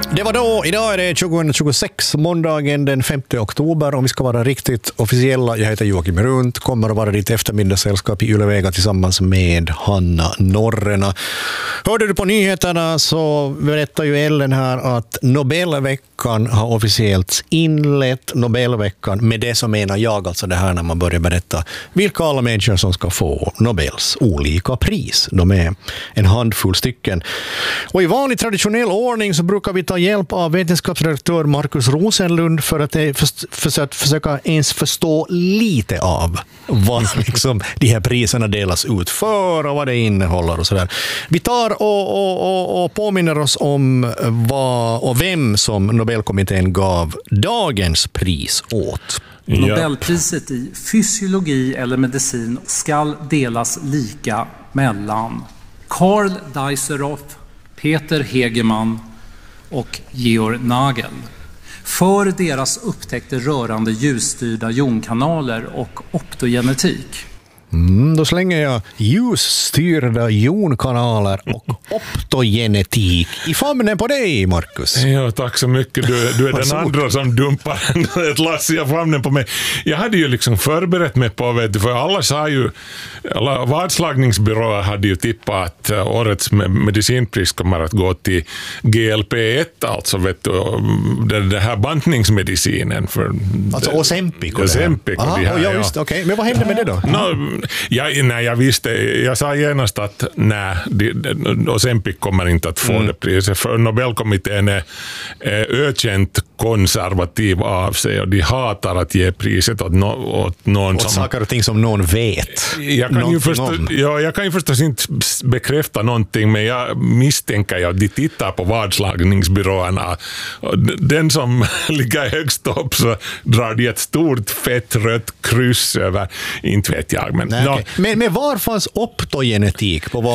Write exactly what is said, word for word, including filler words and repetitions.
Det var då, idag är det tjugohundratjugosex, måndagen den femte oktober. Om vi ska vara riktigt officiella, jag heter Joakim Runt, kommer att vara ditt eftermiddagssällskap i Ylevega tillsammans med Hanna Norrena. Hörde du på nyheterna så berättar ju Ellen här att Nobelveckan har officiellt inlett. Nobelveckan, med det som menar jag alltså det här när man börjar berätta vilka alla människor som ska få Nobels olika pris. De är en handfull stycken. Och i vanlig traditionell ordning så brukar vi ta hjälp av vetenskapsredaktör Markus Rosenlund för att, för, för att försöka ens förstå lite av vad liksom de här priserna delas ut för och vad det innehåller och sådär. Vi tar och, och, och, och påminner oss om vad och vem som Nobelkommittén gav dagens pris åt. Nobelpriset i fysiologi eller medicin ska delas lika mellan Karl Dijsselhoff, Peter Hegemann och Georg Nagel för deras upptäckter rörande ljusstyrda jonkanaler och optogenetik. Mm, då slänger jag ljusstyrda jonkanaler och optogenetik i famnen på dig, Markus. Ja, tack så mycket. Du, du är den andra som dumpar ett lass i famnen på mig. Jag hade ju liksom förberett mig på, vet du, för alla sa ju, alla vadslagningsbyråer hade ju tippat att årets medicinpris kommer att gå till G L P ett, alltså vet du, det, det här bantningsmedicinen. För alltså det, Ozempic och Ozempic det här. och det här, ja, just, ja. Okay. Men vad hände med det då? No, jag, nej, jag visste, jag sa genast att nej, Ozempic kommer inte att få mm. det priset, för Nobelkommittén är, är ökänt konservativ av sig och de hatar att ge priset åt, no, åt någon åt som... saker och ting som någon vet. Jag kan, ju förstå, ja, jag kan ju förstås inte bekräfta någonting, men jag misstänker att de tittar på vadslagningsbyråerna. Den som ligger högst upp så drar de ett stort fett rött kryss över, inte vet jag. Men, Nej, no. okay. men, men var fanns optogenetik på